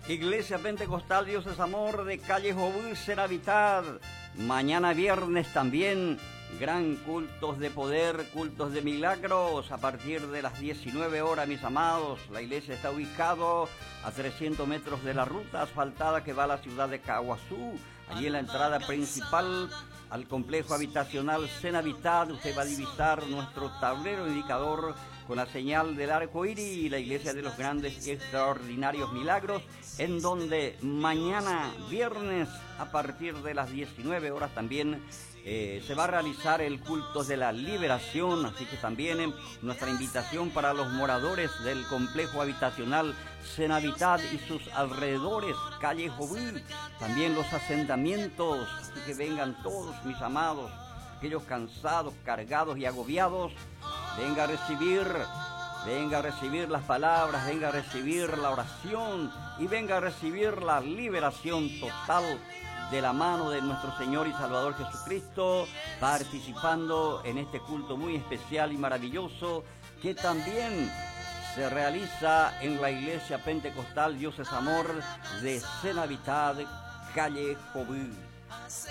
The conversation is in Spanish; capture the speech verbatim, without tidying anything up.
Iglesia Pentecostal Dios es Amor de calle Jobú, Senavitad. Mañana viernes también, gran cultos de poder, cultos de milagros, a partir de las diecinueve horas, mis amados. La iglesia está ubicado a trescientos metros de la ruta asfaltada que va a la ciudad de Caguazú. Allí en la entrada principal al complejo habitacional Senavitad, usted va a divisar nuestro tablero indicador con la señal del arco iris y la iglesia de los grandes y extraordinarios milagros, en donde mañana viernes a partir de las diecinueve horas también eh, se va a realizar el culto de la liberación. Así que también eh, nuestra invitación para los moradores del complejo habitacional Senavitad y sus alrededores, calle Jobú, también los asentamientos. Así que vengan todos, mis amados, aquellos cansados, cargados y agobiados. Venga a recibir, venga a recibir las palabras, venga a recibir la oración y venga a recibir la liberación total de la mano de nuestro Señor y Salvador Jesucristo, participando en este culto muy especial y maravilloso que también se realiza en la Iglesia Pentecostal Dios es Amor de Senavitad, calle Jobú.